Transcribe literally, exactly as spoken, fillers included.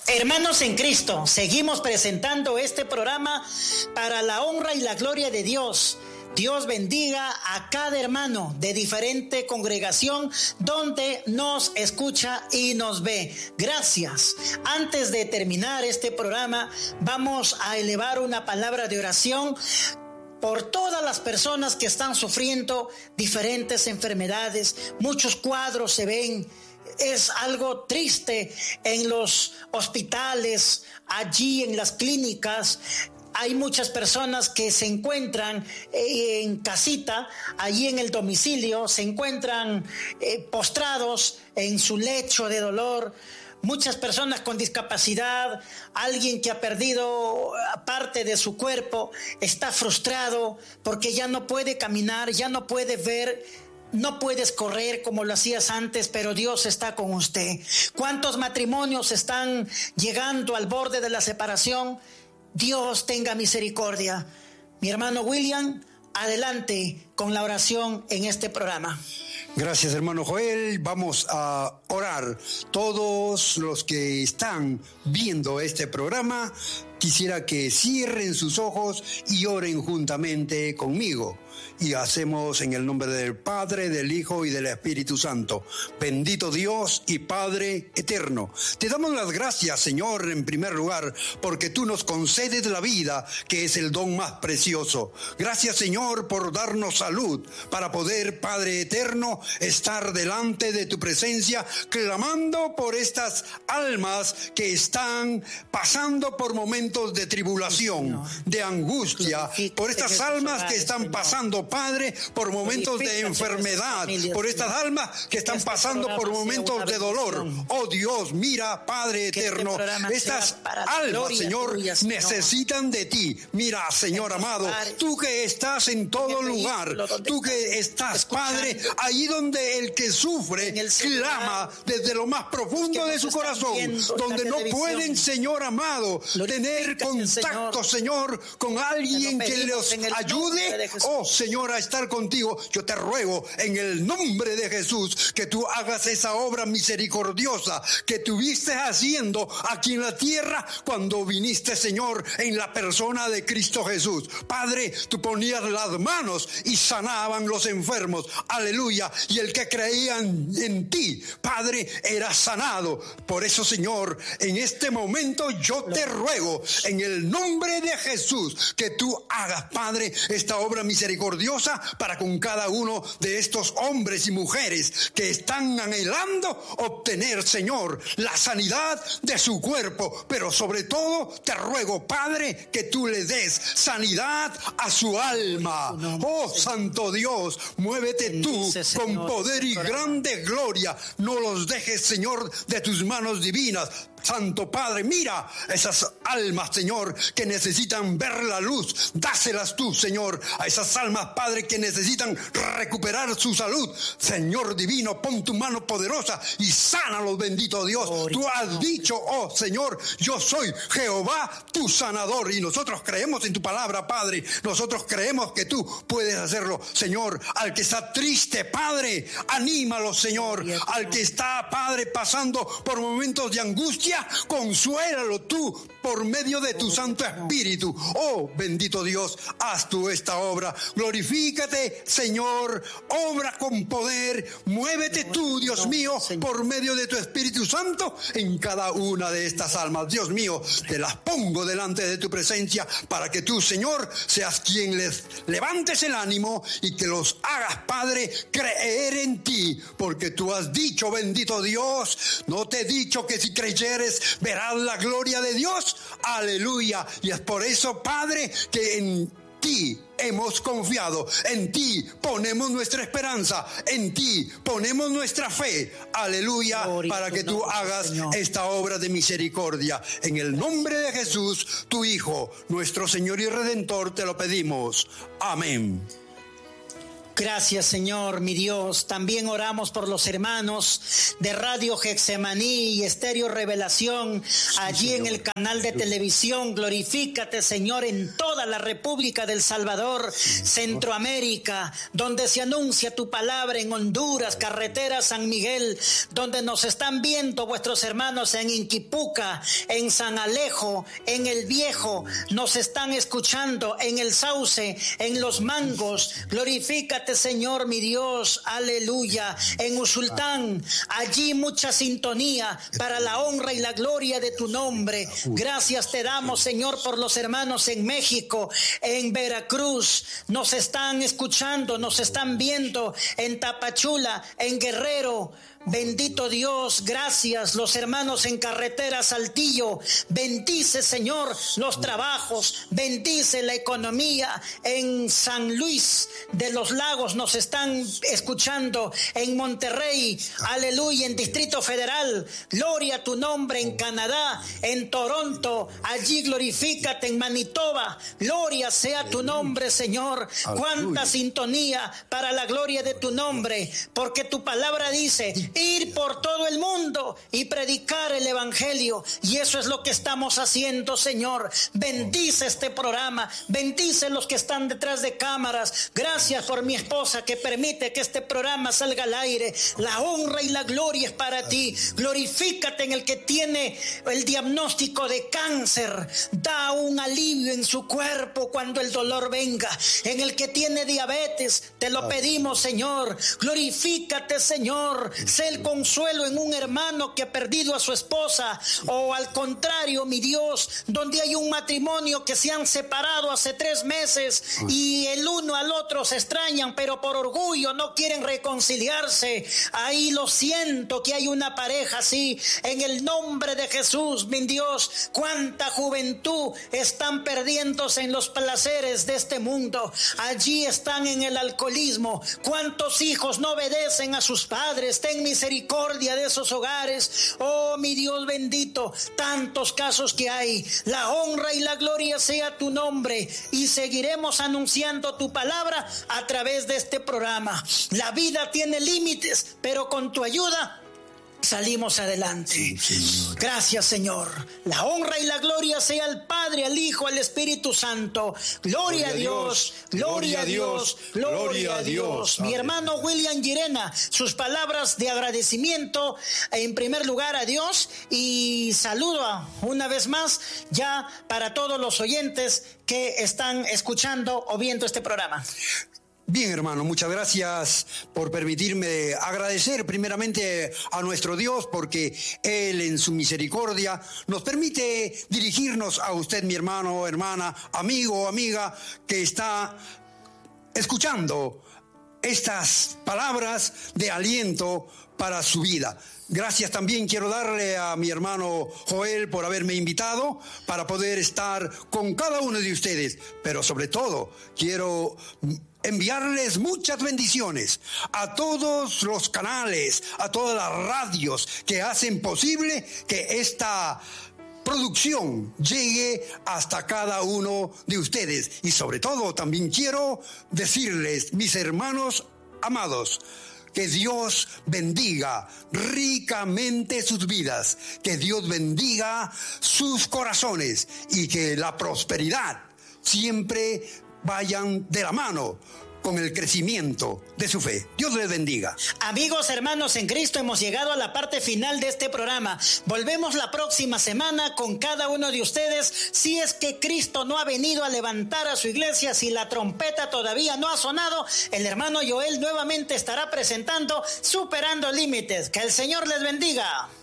Hermanos en Cristo, seguimos presentando este programa para la honra y la gloria de Dios. Dios bendiga a cada hermano de diferente congregación donde nos escucha y nos ve. Gracias. Antes de terminar este programa, vamos a elevar una palabra de oración por todas las personas que están sufriendo diferentes enfermedades. Muchos cuadros se ven. Es algo triste en los hospitales, allí en las clínicas. Hay muchas personas que se encuentran eh, en casita, allí en el domicilio, se encuentran eh, postrados en su lecho de dolor. Muchas personas con discapacidad, alguien que ha perdido parte de su cuerpo, está frustrado porque ya no puede caminar, ya no puede ver. No puedes correr como lo hacías antes, pero Dios está con usted. ¿Cuántos matrimonios están llegando al borde de la separación? Dios tenga misericordia. Mi hermano William, adelante con la oración en este programa. Gracias, hermano Joel. Vamos a orar. Todos los que están viendo este programa, quisiera que cierren sus ojos y oren juntamente conmigo. Y hacemos en el nombre del Padre, del Hijo y del Espíritu Santo. Bendito Dios y Padre eterno. Te damos las gracias, Señor, en primer lugar, porque tú nos concedes la vida, que es el don más precioso. Gracias, Señor, por darnos salud, para poder, Padre eterno, estar delante de tu presencia, clamando por estas almas que están pasando por momentos de tribulación, de angustia, por estas almas que están pasando, Padre, por momentos de enfermedad, por estas almas que están pasando por momentos de dolor. Oh Dios, mira, Padre eterno, estas almas, Señor, necesitan de ti. Mira, Señor amado, tú que estás en todo lugar, tú que estás, Padre, ahí donde el que sufre clama desde lo más profundo de su corazón, donde no pueden, Señor amado, tener contacto, Señor, con alguien que los ayude. Oh Señor, a estar contigo, yo te ruego en el nombre de Jesús que tú hagas esa obra misericordiosa que tuviste haciendo aquí en la tierra cuando viniste, Señor, en la persona de Cristo Jesús. Padre, tú ponías las manos y sanaban los enfermos, aleluya, y el que creía en, en ti, Padre, era sanado. Por eso, Señor, en este momento yo te ruego en el nombre de Jesús que tú hagas, Padre, esta obra misericordiosa para con cada uno de estos hombres y mujeres que están anhelando obtener, Señor, la sanidad de su cuerpo, pero sobre todo te ruego, Padre, que tú le des sanidad a su alma. Oh Santo Dios, muévete tú con poder y grande gloria, no los dejes, Señor, de tus manos divinas. Santo Padre, mira esas almas, Señor, que necesitan ver la luz. Dáselas tú, Señor, a esas almas, Padre, que necesitan recuperar su salud. Señor divino, pon tu mano poderosa y sánalos, bendito Dios. Tú has dicho, oh Señor, yo soy Jehová, tu sanador. Y nosotros creemos en tu palabra, Padre. Nosotros creemos que tú puedes hacerlo, Señor. Al que está triste, Padre, anímalo, Señor. Al que está, Padre, pasando por momentos de angustia, consuélalo tú por medio de tu Santo Espíritu. Oh, bendito Dios, haz tú esta obra. Glorifícate, Señor, obra con poder. Muévete tú, Dios mío, por medio de tu Espíritu Santo en cada una de estas almas. Dios mío, te las pongo delante de tu presencia para que tú, Señor, seas quien les levantes el ánimo y que los hagas, Padre, creer en ti, porque tú has dicho, bendito Dios, no te he dicho que si creyeres verás la gloria de Dios. Aleluya. Y es por eso, Padre, que en ti hemos confiado, en ti ponemos nuestra esperanza, en ti ponemos nuestra fe. Aleluya. Gloria, para que tú hagas, Señor, esta obra de misericordia. En el nombre de Jesús, tu Hijo, nuestro Señor y Redentor, te lo pedimos. Amén. Gracias, Señor, mi Dios. También oramos por los hermanos de Radio Getsemaní y Estéreo Revelación, allí en el canal de televisión. Glorifícate, Señor, en toda la República del Salvador, Centroamérica, donde se anuncia tu palabra, en Honduras, Carretera San Miguel, donde nos están viendo vuestros hermanos en Inquipuca, en San Alejo, en El Viejo, nos están escuchando en El Sauce, en Los Mangos. Glorifícate, Señor, mi Dios, aleluya. En Usultán, allí mucha sintonía para la honra y la gloria de tu nombre. Gracias te damos, Señor, por los hermanos en México, en Veracruz, nos están escuchando, nos están viendo en Tapachula, en Guerrero. Bendito Dios, gracias. Los hermanos en Carretera Saltillo, bendice, Señor, los trabajos, bendice la economía. En San Luis de los Lagos nos están escuchando, en Monterrey, aleluya, en Distrito Federal, gloria a tu nombre. En Canadá, en Toronto, allí glorifícate. En Manitoba, gloria sea tu nombre, Señor. Cuánta sintonía para la gloria de tu nombre, porque tu palabra dice: ir por todo el mundo y predicar el evangelio, y eso es lo que estamos haciendo, Señor. Bendice este programa, bendice los que están detrás de cámaras. Gracias por mi esposa que permite que este programa salga al aire. La honra y la gloria es para ti. Glorifícate en el que tiene el diagnóstico de cáncer, da un alivio en su cuerpo cuando el dolor venga. En el que tiene diabetes, te lo pedimos, Señor. Glorifícate, Señor. Sé el consuelo en un hermano que ha perdido a su esposa, o al contrario, mi Dios, donde hay un matrimonio que se han separado hace tres meses y el uno al otro se extrañan, pero por orgullo no quieren reconciliarse. Ahí lo siento que hay una pareja así. En el nombre de Jesús, mi Dios, cuánta juventud están perdiéndose en los placeres de este mundo. Allí están en el alcoholismo. Cuántos hijos no obedecen a sus padres. Ten misericordia de esos hogares. Oh, mi Dios bendito, tantos casos que hay. La honra y la gloria sea tu nombre, y seguiremos anunciando tu palabra a través de este programa. La vida tiene límites, pero con tu ayuda salimos adelante. Sí, Señor. Gracias, Señor. La honra y la gloria sea al Padre, al Hijo, al Espíritu Santo. Gloria, gloria a Dios, gloria a Dios, gloria a Dios. Mi hermano William Girena, sus palabras de agradecimiento en primer lugar a Dios, y saludo una vez más ya para todos los oyentes que están escuchando o viendo este programa. Bien, hermano, muchas gracias por permitirme agradecer primeramente a nuestro Dios, porque Él en su misericordia nos permite dirigirnos a usted, mi hermano, hermana, amigo o amiga que está escuchando estas palabras de aliento para su vida. Gracias también quiero darle a mi hermano Joel por haberme invitado para poder estar con cada uno de ustedes, pero sobre todo quiero enviarles muchas bendiciones a todos los canales, a todas las radios que hacen posible que esta producción llegue hasta cada uno de ustedes. Y sobre todo también quiero decirles, mis hermanos amados, que Dios bendiga ricamente sus vidas, que Dios bendiga sus corazones, y que la prosperidad siempre vayan de la mano con el crecimiento de su fe. Dios les bendiga. Amigos, hermanos en Cristo, hemos llegado a la parte final de este programa. Volvemos la próxima semana con cada uno de ustedes, si es que Cristo no ha venido a levantar a su iglesia, si la trompeta todavía no ha sonado. El hermano Joel nuevamente estará presentando Superando Límites. Que el Señor les bendiga.